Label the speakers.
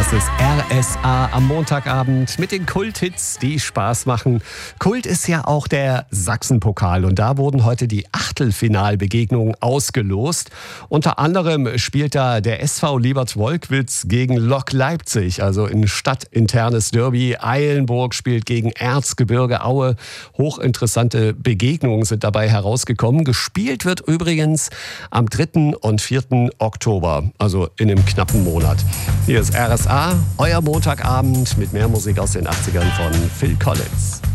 Speaker 1: Das ist RSA am Montagabend mit den Kulthits, die Spaß machen. Kult ist ja auch der Sachsenpokal und da wurden heute die Achtelfinalbegegnungen ausgelost. Unter anderem spielt da der SV Liebert-Wolkwitz gegen Lok Leipzig, also ein stadtinternes Derby. Eilenburg spielt gegen Erzgebirge Aue. Hochinteressante Begegnungen sind dabei herausgekommen. Gespielt wird übrigens am 3. und 4. Oktober, also in einem knappen Monat. Hier ist RSA, euer Montagabend mit mehr Musik aus den 80ern von Phil Collins.